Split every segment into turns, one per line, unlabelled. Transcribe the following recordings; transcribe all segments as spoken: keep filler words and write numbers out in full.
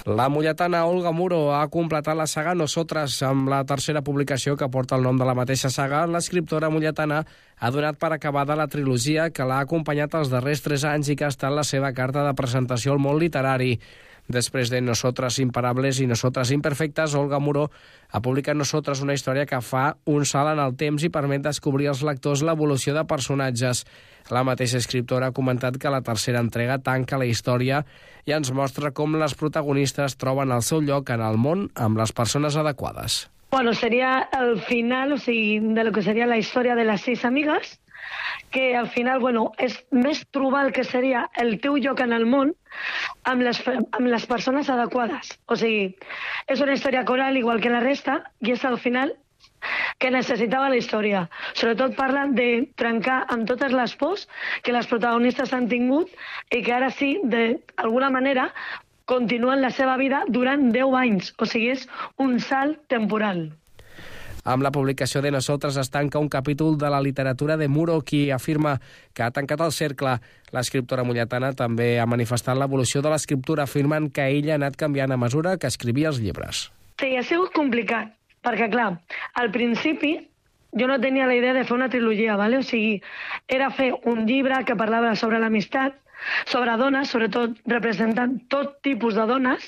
La molletana Olga Muro ha completat la saga Nosotras amb la tercera publicació que porta el nom de la mateixa saga. L'escriptora molletana ha donat per acabada la trilogia que l'ha acompanyat els darrers tres anys i que ha estat la seva carta de presentació al món literari. Després de Nosotras Imparables i Nosotras Imperfectes, Olga Muro ha publicat Nosotras, una història que fa un salt en el temps i permet descobrir als lectors l'evolució de personatges. La mateixa escriptora ha comentat que la tercera entrega tanca la història i ens mostra com les protagonistes troben el seu lloc en el món amb les persones adequades.
Bueno, sería el final, o sigui, de lo que sería la història de les sis amigues, que al final, bueno, és més trobar el que seria el teu lloc en el món amb les, amb les persones adequades. O sigui, és una història coral igual que la resta i és al final que necessitava la història. Sobretot parlen de trencar amb totes les pors que les protagonistes han tingut i que ara sí, d'alguna manera, continuen la seva vida durant deu anys. O sigui, és un salt temporal.
Amb la publicació de Nosaltres es tanca un capítol de la literatura de Muro, qui afirma que ha tancat el cercle. L'escriptora molletana també ha manifestat l'evolució de l'escriptura, afirmant que ella ha anat canviant a mesura que escrivia els llibres.
Sí, ha sigut complicat, perquè, clar, al principi jo no tenia la idea de fer una trilogia, ¿vale? O sigui, era fer un llibre que parlava sobre l'amistat, sobre dones, sobretot representant tot tipus de dones,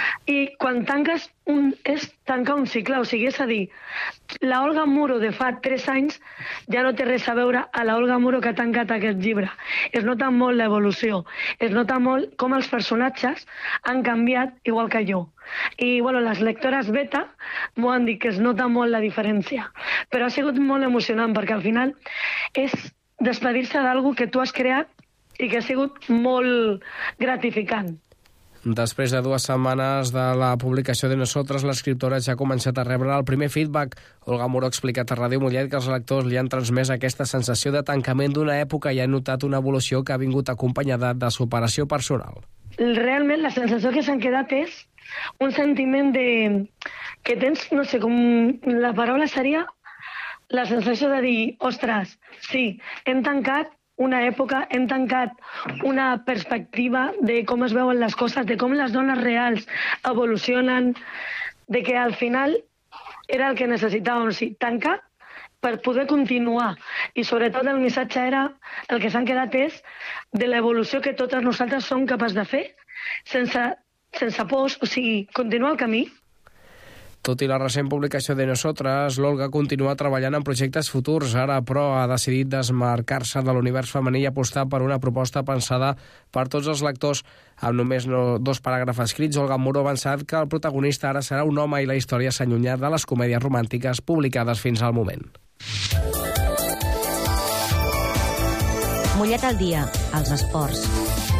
i quan tanques un, és tancar un cicle, o sigui, és a dir, la Olga Muro de fa tres anys ja no té res a veure a la Olga Muro que ha tancat aquest llibre. Es nota molt l'evolució, es nota molt com els personatges han canviat igual que jo. I bueno, les lectores beta m'ho han dit que es nota molt la diferència, però ha sigut molt emocionant perquè al final és despedir-se d'algú que tu has creat i que ha sigut molt gratificant.
Després de dues setmanes de la publicació de Nosaltres, l'escriptora ja ha començat a rebre el primer feedback. Olga Muro ha explicat a Ràdio Mollet que els lectors li han transmès aquesta sensació de tancament d'una època i han notat una evolució que ha vingut acompanyada de superació personal.
Realment la sensació que s'han quedat és un sentiment de... que tens, no sé, com la paraula seria la sensació de dir, ostres, sí, hem tancat una època, hem tancat una perspectiva de com es veuen les coses, de com les dones reals evolucionen, de que al final era el que necessitàvem, o sigui, tancar per poder continuar. I sobretot el missatge era, el que s'han quedat és de l'evolució que totes nosaltres som capaços de fer sense, sense pors, o sigui, continuar el camí.
Tot i la recent publicació de Nosaltres, l'Olga continua treballant en projectes futurs. Ara, però, ha decidit desmarcar-se de l'univers femení i apostar per una proposta pensada per tots els lectors. Amb només no, dos paràgrafs escrits, Olga Muro ha avançat que el protagonista ara serà un home i la història s'allunya de les comèdies romàntiques publicades fins al moment.
Mollet al dia, als esports.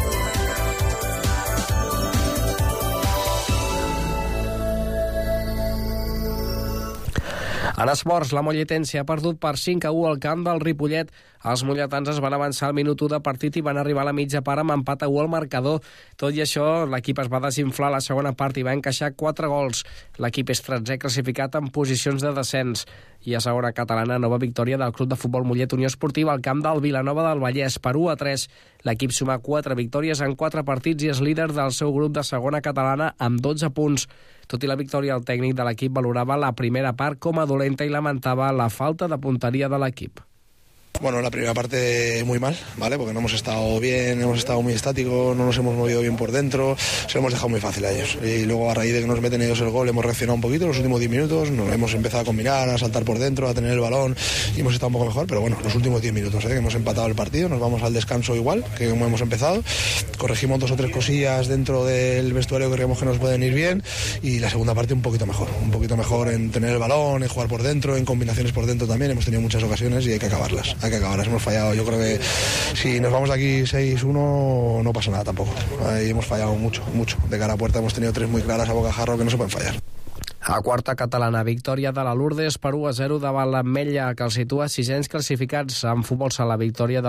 En esports, la molletense ha perdut per cinc a u al camp del Ripollet. Els molletans es van avançar al minut u de partit i van arribar a la mitja part amb empat a u al marcador. Tot i això, l'equip es va desinflar a la segona part i va encaixar quatre gols. L'equip és tretzè classificat en posicions de descens. I a segona catalana, nova victòria del Club de Futbol Mollet Unió Esportiva al camp del Vilanova del Vallès per u a tres. L'equip suma quatre victòries en quatre partits i és líder del seu grup de segona catalana amb dotze punts. Tot i la victòria, el tècnic de l'equip valorava la primera part com a dolenta i lamentava la falta de punteria de l'equip.
Bueno, la primera parte muy mal, ¿vale? Porque no hemos estado bien, hemos estado muy estáticos, no nos hemos movido bien por dentro, se lo hemos dejado muy fácil a ellos. Y luego a raíz de que nos meten ellos el gol hemos reaccionado un poquito en los últimos diez minutos, nos hemos empezado a combinar, a saltar por dentro, a tener el balón y hemos estado un poco mejor, pero bueno, los últimos diez minutos, ¿eh? Que hemos empatado el partido, nos vamos al descanso igual que como hemos empezado, corregimos dos o tres cosillas dentro del vestuario que creemos que nos pueden ir bien y la segunda parte un poquito mejor, un poquito mejor en tener el balón, en jugar por dentro, en combinaciones por dentro también, hemos tenido muchas ocasiones y hay que acabarlas. Hay que acabarlas, hemos fallado, yo creo que si nos vamos de aquí seis uno no pasa nada tampoco, ahí hemos fallado mucho, mucho, de cara a puerta hemos tenido tres muy claras a bocajarro que no se pueden fallar.
A quarta catalana, victòria de la Lourdes per u a zero davant l'Ametlla, que els situa sisens classificats en futbol sala. Victòria de